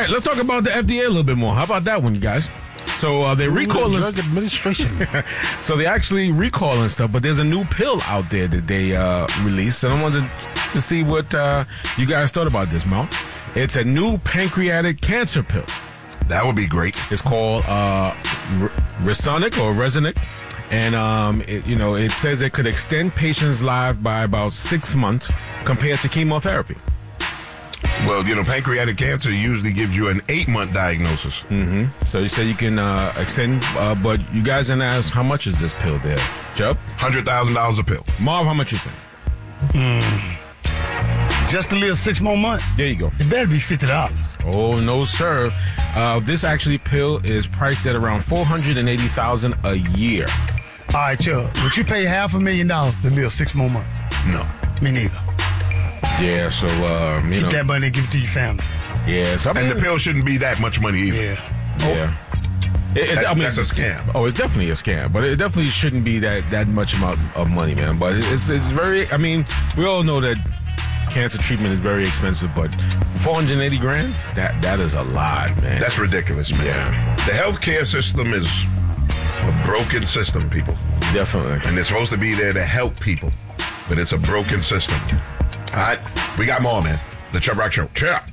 right, let's talk about the FDA a little bit more. How about that one, you guys? So they recalling Drug Administration. So they actually recalling stuff, but there's a new pill out there that they released, and I wanted to see what you guys thought about this, Mal. It's a new pancreatic cancer pill. That would be great. It's called Resonic or Resonic, and it says it could extend patients' lives by about 6 months compared to chemotherapy. Well, pancreatic cancer usually gives you an 8-month diagnosis. Mm-hmm. So you say you can extend, but you guys didn't ask how much is this pill there, Chubb? $100,000 a pill. Marv, how much you think? Just to live 6 more months. There you go. It better be $50. Oh no, sir. This actually pill is priced at around $480,000 a year. All right, Chubb. Would you pay $500,000 to live 6 more months? No, Me neither. yeah. So Keep that money and give it to your family. yeah. So I mean, And the pill shouldn't be that much money either. Yeah. yeah. That's a scam. Oh, it's definitely a scam, but it definitely shouldn't be that much amount of money, man. But it's very. I mean, we all know that cancer treatment is very expensive, but $480,000, that is a lot, man. That's ridiculous, man. Yeah. The healthcare system is a broken system, people. Definitely. And it's supposed to be there to help people, but it's a broken system. All right, we got more, man. The Chubb Rock Show. Cheer up.